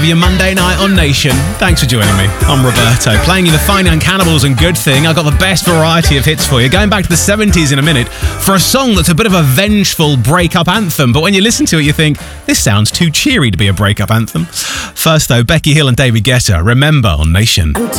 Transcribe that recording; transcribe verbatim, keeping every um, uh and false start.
Your Monday night on Nation. Thanks for joining me. I'm Roberto, playing you the Fine Young Cannibals and Good Thing. I've got the best variety of hits for you, going back to the seventies in a minute for a song that's a bit of a vengeful breakup anthem, but when you listen to it you think, this sounds too cheery to be a breakup anthem. First though, Becky Hill and David Guetta, Remember on Nation.